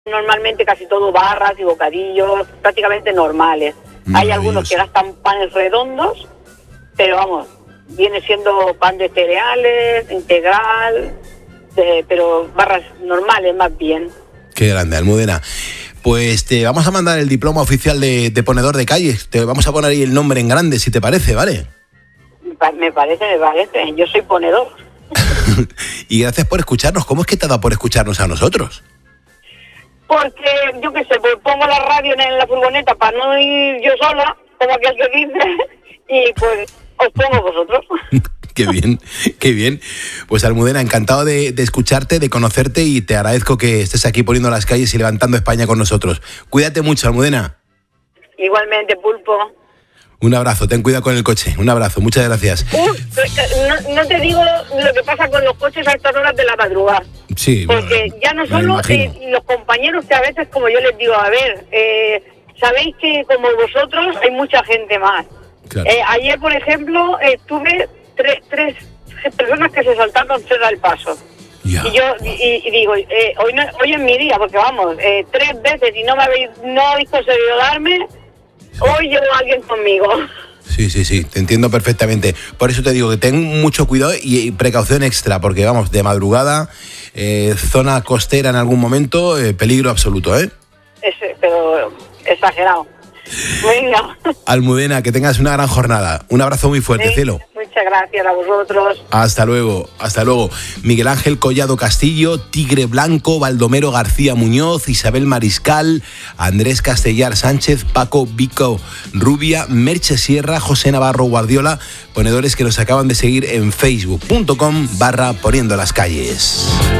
Normalmente casi todo barras y bocadillos, prácticamente normales. Hay algunos que gastan panes redondos, pero vamos, viene siendo pan de cereales, integral, pero barras normales más bien. Qué grande, Almudena. Pues te vamos a mandar el diploma oficial de ponedor de calles. Te vamos a poner ahí el nombre en grande, si te parece, ¿vale? Me parece. Yo soy ponedor. Y gracias por escucharnos. ¿Cómo es que te ha dado por escucharnos a nosotros? Porque, yo qué sé, pues pongo la radio en la furgoneta para no ir yo sola, como aquel que dice, y pues os pongo vosotros. Qué bien, qué bien. Pues Almudena, encantado de escucharte, de conocerte, y te agradezco que estés aquí poniendo las calles y levantando España con nosotros. Cuídate mucho, Almudena. Igualmente, Pulpo. Un abrazo, ten cuidado con el coche. Un abrazo, muchas gracias. No te digo lo que pasa con los coches a estas horas de la madrugada. Sí. Porque ya no solo los compañeros, que a veces, como yo les digo, a ver, sabéis que como vosotros hay mucha gente más. Claro. Ayer, por ejemplo, tuve tres personas que se saltaron cerca del paso. Ya. Y yo digo, hoy es mi día, porque vamos, 3 veces y no habéis conseguido darme. Hoy llevo a alguien conmigo. Sí, te entiendo perfectamente. Por eso te digo que ten mucho cuidado y precaución extra, porque vamos, de madrugada, zona costera en algún momento, peligro absoluto, ¿eh? Pero exagerado. Venga. Almudena, que tengas una gran jornada. Un abrazo muy fuerte, cielo. Muchas gracias a vosotros. Hasta luego. Miguel Ángel Collado Castillo, Tigre Blanco, Baldomero García Muñoz, Isabel Mariscal, Andrés Castellar Sánchez, Paco Vico Rubia, Merche Sierra, José Navarro Guardiola, ponedores que nos acaban de seguir en facebook.com/poniendo las calles.